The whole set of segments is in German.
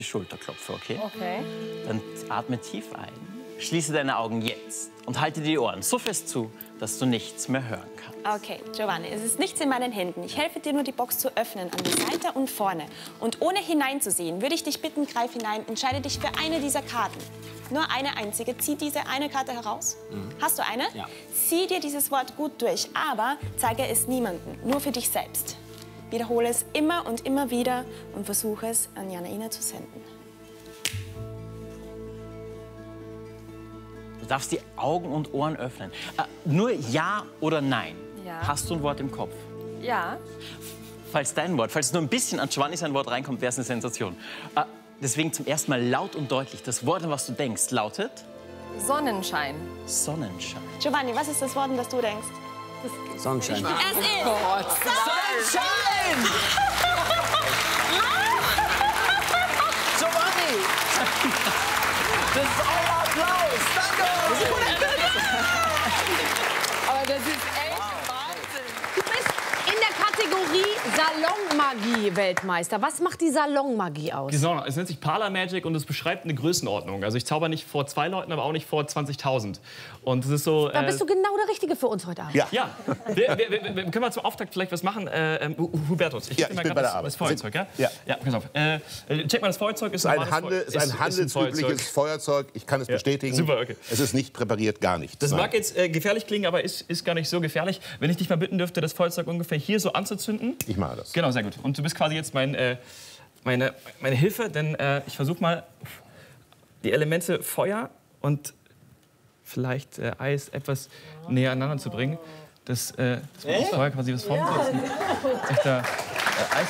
Schulterklopfer, okay? Okay. Dann atme tief ein, schließe deine Augen jetzt und halte die Ohren so fest zu, dass du nichts mehr hören kannst. Okay, Giovanni, es ist nichts in meinen Händen. Ich helfe dir nur, die Box zu öffnen, an der Seite und vorne. Und ohne hineinzusehen, würde ich dich bitten, greif hinein, entscheide dich für eine dieser Karten. Nur eine einzige. Zieh diese eine Karte heraus. Hast du eine? Ja. Zieh dir dieses Wort gut durch, aber zeige es niemandem, nur für dich selbst. Wiederhole es immer und immer wieder und versuche es an Janaina zu senden. Du darfst die Augen und Ohren öffnen. Nur Ja oder Nein. Ja. Hast du ein Wort im Kopf? Ja. Falls nur ein bisschen an Giovanni sein Wort reinkommt, wäre es eine Sensation. Deswegen zum ersten Mal laut und deutlich. Das Wort, an was du denkst, lautet Sonnenschein. Sonnenschein. Giovanni, was ist das Wort, an das du denkst? Sonnenschein. Es ist Sonnenschein! Giovanni! Das ist euer Applaus! Danke! Aber das ist echt Wahnsinn. Du bist in der Kategorie Salonmagie-Weltmeister. Was macht die Salonmagie aus? Genau, es nennt sich Parlor Magic und es beschreibt eine Größenordnung. Also ich zauber nicht vor 2 Leuten, aber auch nicht vor 20.000. Und es ist so... Da bist du genau der Richtige für uns heute Abend. Ja, wir können mal zum Auftakt vielleicht was machen. Hubertus, ich gebe dir mal gerade das Feuerzeug, ja? Ja. Pass auf. Check mal, das Feuerzeug ist Ist ein handelsübliches Feuerzeug. Ich kann es bestätigen. Super, okay. Es ist nicht präpariert, gar nicht. Das mag jetzt gefährlich klingen, aber ist gar nicht so gefährlich. Wenn ich dich mal bitten dürfte, das Feuerzeug ungefähr hier so anzuzünden. Ich mache das. Genau, sehr gut. Und du bist quasi jetzt meine Hilfe, denn ich versuche mal die Elemente Feuer und vielleicht Eis etwas näher aneinander zu bringen. Das Feuer quasi was formt. Dass ich da Eis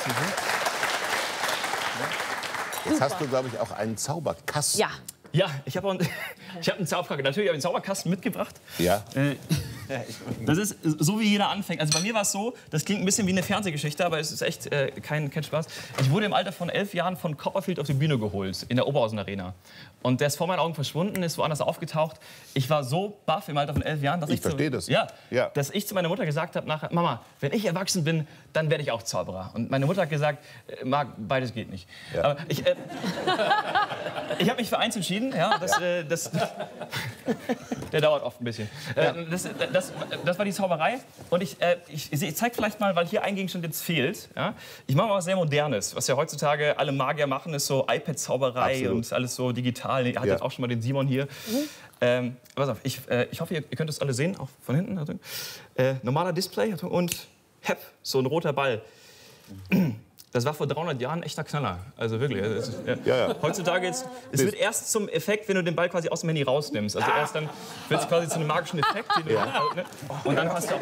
Jetzt hast du, glaube ich, auch einen Zauberkasten. Ja. Ja, ich habe einen Zauberkasten. Natürlich habe ich einen Zauberkasten mitgebracht. Ja. Das ist so, wie jeder anfängt. Also bei mir war es so, das klingt ein bisschen wie eine Fernsehgeschichte, aber es ist echt kein Spaß. Ich wurde im Alter von 11 Jahren von Copperfield auf die Bühne geholt, in der Oberhausen Arena. Und der ist vor meinen Augen verschwunden, ist woanders aufgetaucht. Ich war so baff im Alter von 11 Jahren, dass Ich verstehe das. Ja. dass ich zu meiner Mutter gesagt habe, nachher, Mama, wenn ich erwachsen bin, dann werde ich auch Zauberer. Und meine Mutter hat gesagt, Marc, beides geht nicht. Ja. Aber ich habe mich für eins entschieden, ja, der dauert oft ein bisschen. Das war die Zauberei. Und ich zeige vielleicht mal, weil hier ein Gegenstand jetzt fehlt. Ja? Ich mache mal was sehr Modernes. Was ja heutzutage alle Magier machen, ist so iPad-Zauberei und alles so digital. Ihr hattet auch schon mal den Simon hier. Pass auf, ich hoffe, ihr könnt das alle sehen, auch von hinten. Normaler Display und so ein roter Ball. Das war vor 300 Jahren ein echter Knaller. Also wirklich. Heutzutage es wird erst zum Effekt, wenn du den Ball quasi aus dem Handy rausnimmst. Also erst dann wird es quasi zu einem magischen Effekt. Und dann hast du auch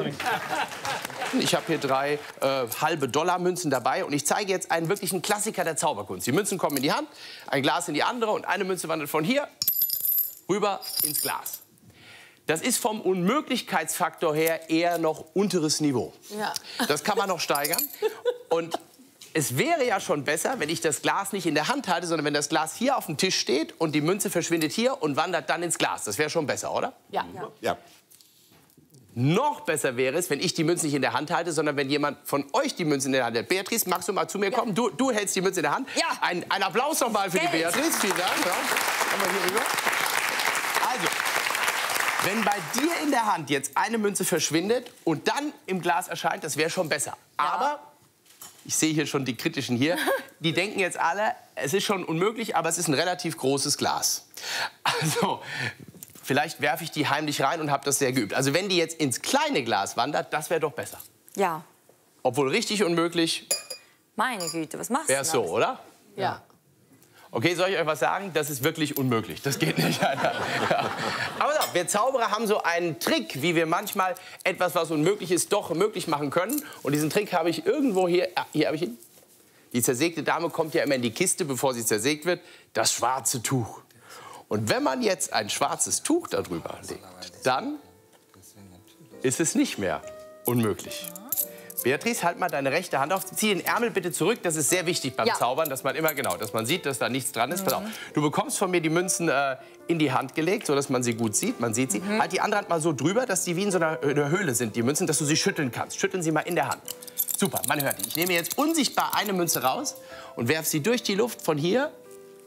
Ich habe hier 3 halbe Dollarmünzen dabei und ich zeige jetzt einen wirklichen Klassiker der Zauberkunst. Die Münzen kommen in die Hand, ein Glas in die andere und eine Münze wandert von hier rüber ins Glas. Das ist vom Unmöglichkeitsfaktor her eher noch unteres Niveau. Ja. Das kann man noch steigern. Und es wäre ja schon besser, wenn ich das Glas nicht in der Hand halte, sondern wenn das Glas hier auf dem Tisch steht und die Münze verschwindet hier und wandert dann ins Glas. Das wäre schon besser, oder? Ja. Noch besser wäre es, wenn ich die Münze nicht in der Hand halte, sondern wenn jemand von euch die Münze in der Hand hat. Beatrice, magst du mal zu mir kommen? Du hältst die Münze in der Hand. Ja. Ein Applaus noch mal für die Beatrice. Vielen Dank. Ja. Kommen wir hier rüber. Also, wenn bei dir in der Hand jetzt eine Münze verschwindet und dann im Glas erscheint, das wäre schon besser. Aber ich sehe hier schon die Kritischen hier. Die denken jetzt alle, es ist schon unmöglich, aber es ist ein relativ großes Glas. Also, vielleicht werfe ich die heimlich rein und habe das sehr geübt. Also, wenn die jetzt ins kleine Glas wandert, das wäre doch besser. Ja. Obwohl richtig unmöglich Meine Güte, was machst wäre du es so, oder? Ja. Okay, soll ich euch was sagen? Das ist wirklich unmöglich. Das geht nicht. Ja. Aber so, wir Zauberer haben so einen Trick, wie wir manchmal etwas, was unmöglich ist, doch möglich machen können. Und diesen Trick habe ich irgendwo hier. Hier habe ich ihn. Die zersägte Dame kommt ja immer in die Kiste, bevor sie zersägt wird. Das schwarze Tuch. Und wenn man jetzt ein schwarzes Tuch darüber legt, dann ist es nicht mehr unmöglich. Beatrice, halt mal deine rechte Hand auf. Zieh den Ärmel bitte zurück. Das ist sehr wichtig beim Zaubern, dass man immer dass man sieht, dass da nichts dran ist. Pass auf. Du bekommst von mir die Münzen in die Hand gelegt, sodass man sie gut sieht. Man sieht sie. Halt die andere Hand mal so drüber, dass die wie in so einer Höhle sind, die Münzen, dass du sie schütteln kannst. Schütteln sie mal in der Hand. Super, man hört die. Ich nehme jetzt unsichtbar eine Münze raus und werfe sie durch die Luft von hier